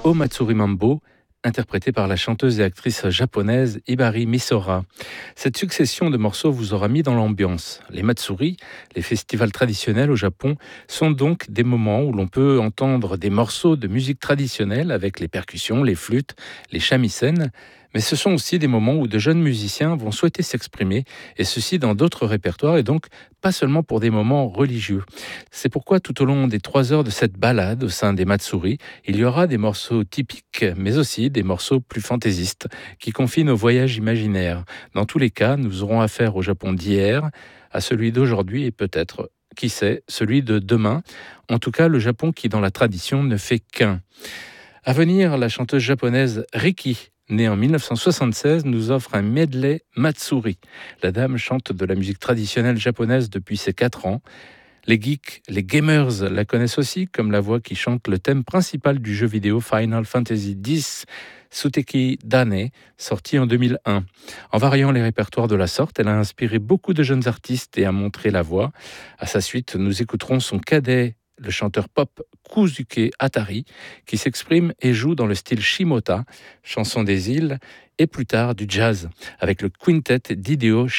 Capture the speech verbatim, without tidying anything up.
O Matsuri Mambo, interprété par la chanteuse et actrice japonaise Hibari Misora. Cette succession de morceaux vous aura mis dans l'ambiance. Les Matsuri, les festivals traditionnels au Japon, sont donc des moments où l'on peut entendre des morceaux de musique traditionnelle avec les percussions, les flûtes, les shamisen, mais ce sont aussi des moments où de jeunes musiciens vont souhaiter s'exprimer, et ceci dans d'autres répertoires, et donc pas seulement pour des moments religieux. C'est pourquoi tout au long des trois heures de cette balade au sein des Matsuri, il y aura des morceaux typiques, mais aussi des morceaux plus fantaisistes, qui confient nos voyages imaginaires. Dans tous les cas, nous aurons affaire au Japon d'hier, à celui d'aujourd'hui et peut-être, qui sait, celui de demain. En tout cas, le Japon qui, dans la tradition, ne fait qu'un. À venir, la chanteuse japonaise Riki, née en mille neuf cent soixante-seize, nous offre un medley Matsuri. La dame chante de la musique traditionnelle japonaise depuis ses quatre ans. Les geeks, les gamers la connaissent aussi comme la voix qui chante le thème principal du jeu vidéo Final Fantasy X, Suteki Dane, sorti en deux mille un. En variant les répertoires de la sorte, elle a inspiré beaucoup de jeunes artistes et a montré la voix. À sa suite, nous écouterons son cadet, le chanteur pop Kuzuke Atari, qui s'exprime et joue dans le style Shimota, chanson des îles, et plus tard du jazz, avec le quintet d'Hideo